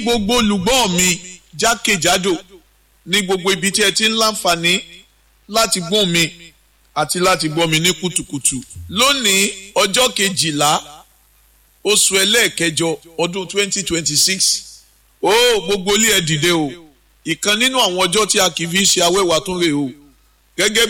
gbogbo olùgbọ́ mi jákèjádò ní gbogbo ibi tí ẹ ti ń láǹfààní láti gbọ́ mi àti láti gbọ́ mi ní kùtùkùtù lónìí ọjọ́ 12 oṣù ẹlẹ́ẹ̀kẹjọ ọdún 2026 gbogbo ilé ẹ dìde o ìkan nínú àwọn ọjọ́ tí a kì í fi ṣe awẹ́wà tún rè o gẹ́gẹ́